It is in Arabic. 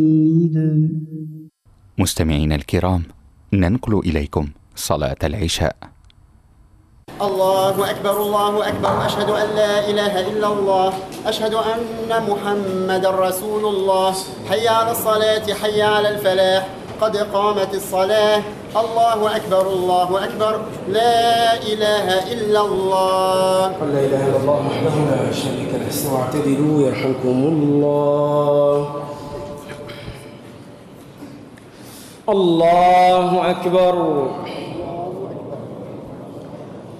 مستمعينا الكرام، ننقل إليكم صلاة العشاء. الله أكبر الله أكبر، أشهد أن لا إله إلا الله، أشهد أن محمد رسول الله، حي على الصلاة حي على الفلاح، قد قامت الصلاة، الله أكبر الله أكبر، لا إله إلا الله. لا إله إلا الله وحده لا شريك له، استووا واعتدلوا يرحمكم الله. الله أكبر.